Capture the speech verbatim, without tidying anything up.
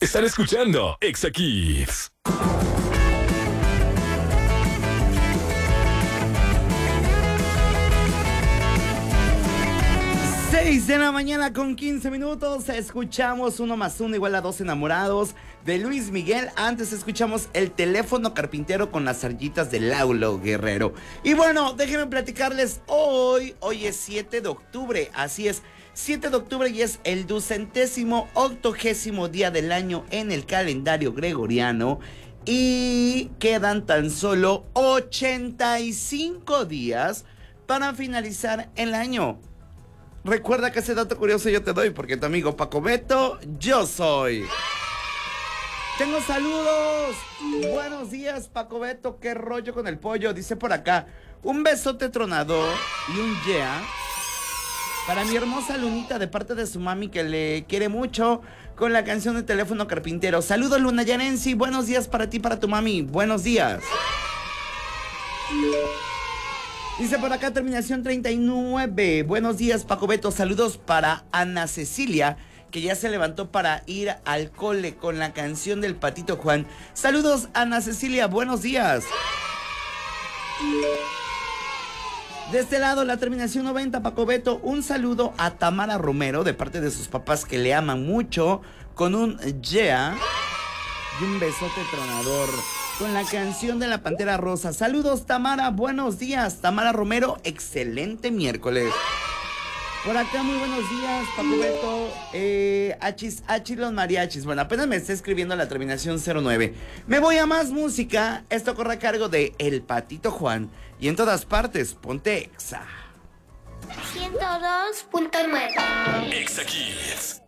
Están escuchando Exa Kids. seis de la mañana con quince minutos, escuchamos uno más uno igual a dos enamorados de Luis Miguel. Antes escuchamos El teléfono carpintero con las ardillitas de Laulo Guerrero. Y bueno, déjenme platicarles hoy, hoy es siete de octubre, así es, siete de octubre y es el ducentésimo octogésimo día del año en el calendario gregoriano. Y quedan tan solo ochenta y cinco días para finalizar el año. Recuerda que ese dato curioso yo te doy porque tu amigo Paco Beto, yo soy. Tengo saludos. Buenos días, Paco Beto. ¿Qué rollo con el pollo? Dice por acá, un besote tronador y un yeah para mi hermosa Lunita de parte de su mami que le quiere mucho con la canción de Teléfono Carpintero. Saludos, Luna Yarensi. Buenos días para ti, para tu mami. Buenos días. Dice por acá, terminación treinta y nueve. Buenos días, Paco Beto. Saludos para Ana Cecilia, que ya se levantó para ir al cole con la canción del Patito Juan. Saludos, Ana Cecilia. Buenos días. De este lado, la terminación noventa, Paco Beto. Un saludo a Tamara Romero de parte de sus papás que le aman mucho con un yeah y un besote tronador con la canción de la Pantera Rosa. Saludos, Tamara, buenos días. Tamara Romero, excelente miércoles. Por acá, muy buenos días, Paco Beto. Eh, achis, achis los mariachis. Bueno, apenas me está escribiendo la terminación cero nueve. Me voy a más música. Esto corre a cargo de El Patito Juan. Y en todas partes, ponte Exa. ciento dos punto nueve. Exa Kids.